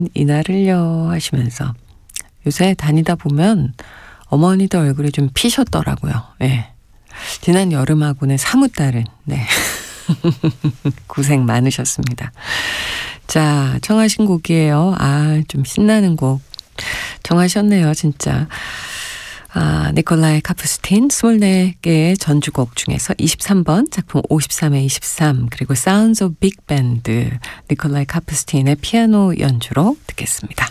이날을요 하시면서 요새 다니다 보면 어머니들 얼굴이 좀 피셨더라고요. 예. 지난 여름하고는 사뭇 다른 네. 고생 많으셨습니다. 자, 청하신 곡이에요. 좀 신나는 곡 정하셨네요, 진짜. 니콜라이 카프스틴 24개의 전주곡 중에서 23번 작품 53의 23 그리고 Sounds of Big Band 니콜라이 카프스틴의 피아노 연주로 듣겠습니다.